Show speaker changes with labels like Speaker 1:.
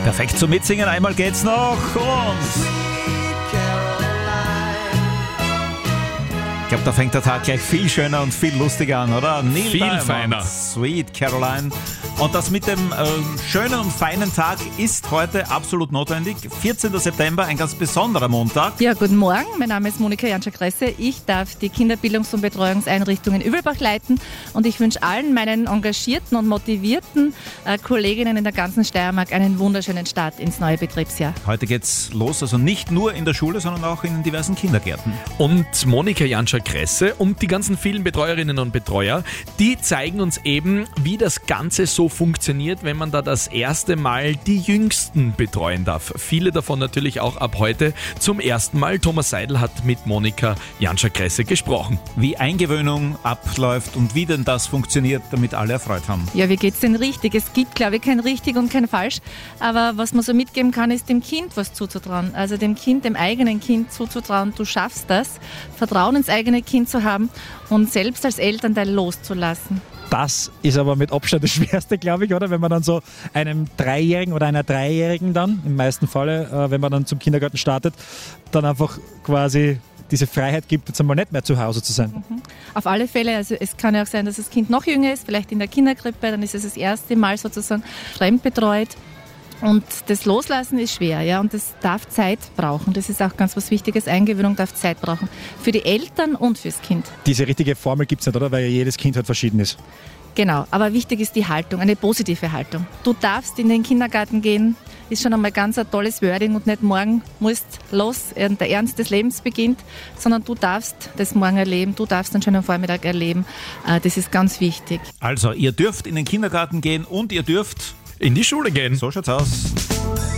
Speaker 1: Perfekt zum Mitsingen, einmal geht's noch und ich glaube, da fängt der Tag gleich viel schöner und viel lustiger an, oder? Neil
Speaker 2: Viel
Speaker 1: Diamond,
Speaker 2: feiner.
Speaker 1: Sweet Caroline. Und das mit dem schönen und feinen Tag ist heute absolut notwendig. 14. September, ein ganz besonderer Montag.
Speaker 3: Ja, guten Morgen. Mein Name ist Monika Janscher-Kresse. Ich darf die Kinderbildungs- und Betreuungseinrichtungen Übelbach leiten und ich wünsche allen meinen engagierten und motivierten Kolleginnen in der ganzen Steiermark einen wunderschönen Start ins neue Betriebsjahr.
Speaker 1: Heute geht's los, also nicht nur in der Schule, sondern auch in diversen Kindergärten.
Speaker 2: Und Monika Janscher-Kresse und die ganzen vielen Betreuerinnen und Betreuer, die zeigen uns eben, wie das Ganze so funktioniert, wenn man da das erste Mal die Jüngsten betreuen darf. Viele davon natürlich auch ab heute zum ersten Mal. Thomas Seidel hat mit Monika Janscher-Kresse gesprochen.
Speaker 1: Wie Eingewöhnung abläuft und wie denn das funktioniert, damit alle erfreut haben.
Speaker 3: Ja, wie geht's denn richtig? Es gibt, glaube ich, kein richtig und kein falsch, aber was man so mitgeben kann, ist dem Kind was zuzutrauen. Also dem Kind, dem eigenen Kind zuzutrauen, du schaffst das, Vertrauen ins eigene Kind zu haben und selbst als Elternteil loszulassen.
Speaker 4: Das ist aber mit Abstand das Schwerste, glaube ich, oder? Wenn man dann so einem Dreijährigen oder einer Dreijährigen dann, im meisten Falle, wenn man dann zum Kindergarten startet, dann einfach quasi diese Freiheit gibt, jetzt einmal nicht mehr zu Hause zu sein.
Speaker 3: Auf alle Fälle, also es kann ja auch sein, dass das Kind noch jünger ist, vielleicht in der Kinderkrippe, dann ist es das erste Mal sozusagen fremdbetreut. Und das Loslassen ist schwer, ja, und das darf Zeit brauchen. Das ist auch ganz was Wichtiges. Eingewöhnung darf Zeit brauchen. Für die Eltern und fürs Kind.
Speaker 4: Diese richtige Formel gibt es nicht, oder? Weil ja jedes Kind halt verschieden ist.
Speaker 3: Genau, aber wichtig ist die Haltung, eine positive Haltung. Du darfst in den Kindergarten gehen, ist schon einmal ganz ein tolles Wording und nicht morgen musst los, der Ernst des Lebens beginnt, sondern du darfst das morgen erleben, du darfst einen schönen Vormittag erleben. Das ist ganz wichtig.
Speaker 1: Also, ihr dürft in den Kindergarten gehen und ihr dürft
Speaker 2: In die Schule gehen.
Speaker 1: so schaut's aus.